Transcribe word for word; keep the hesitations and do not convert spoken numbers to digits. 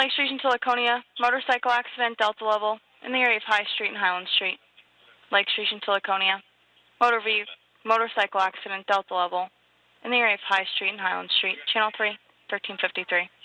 Lake Station to Laconia, motorcycle accident, Delta level, in the area of High Street and Highland Street. Lake Station to Laconia, motor v motorcycle accident, Delta level, in the area of High Street and Highland Street. Channel three, thirteen fifty-three.